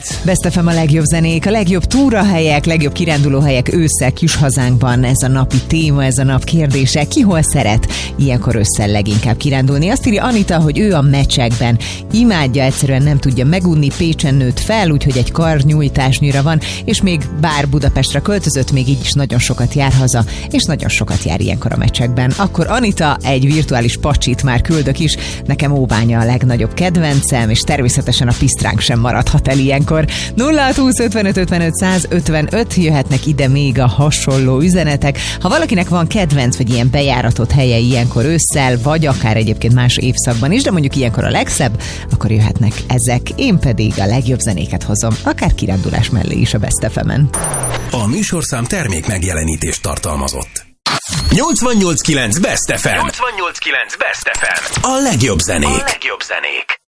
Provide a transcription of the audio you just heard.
Best FM a legjobb zenék, a legjobb túrahelyek, legjobb kirándulóhelyek ősszel kis hazánkban. Ez a napi téma, ez a nap kérdése. Ki hol szeret ilyenkor ősszel leginkább kirándulni? Azt írja Anita, hogy ő a Mecsekben. Imádja, egyszerűen nem tudja megunni, Pécsen nőtt fel, úgyhogy egy karnyújtásnyira van, és még bár Budapestre költözött, még így is nagyon sokat jár haza, és nagyon sokat jár ilyenkor a Mecsekben. Akkor Anita, egy virtuális pacsit már küldök is. Nekem Óbánya a legnagyobb kedvencem, és természetesen a pisztránk sem maradhat el ilyenkor. 0620 55 55 155 jöhetnek ide még a hasonló üzenetek. Ha valakinek van kedvenc, vagy ilyen bejáratott helye ilyenkor ősszel, vagy akár egyébként más évszakban is, de mondjuk ilyenkor a legszebb, akkor jöhetnek ezek. Én pedig a legjobb zenéket hozom, akár kirándulás mellé is a Best FM-en. A műsorszám termék megjelenítést tartalmazott. 88.9 Best FM. 88.9 Best FM. A legjobb zenék.